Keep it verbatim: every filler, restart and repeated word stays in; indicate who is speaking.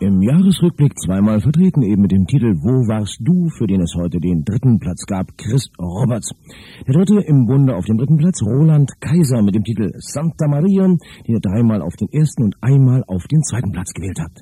Speaker 1: Im Jahresrückblick zweimal vertreten, eben mit dem Titel Wo warst du?, für den es heute den dritten Platz gab, Chris Roberts. Der dritte im Bunde auf dem dritten Platz, Roland Kaiser, mit dem Titel Santa Maria, den er dreimal auf den ersten und einmal auf den zweiten Platz gewählt hat.